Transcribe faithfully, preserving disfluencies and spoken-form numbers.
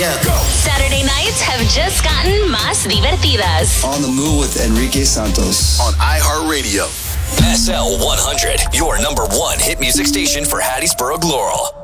Yeah. Go. Saturday nights have just gotten más divertidas. On the Move with Enrique Santos. On iHeartRadio. S L one hundred, your number one hit music station for Hattiesburg, Laurel.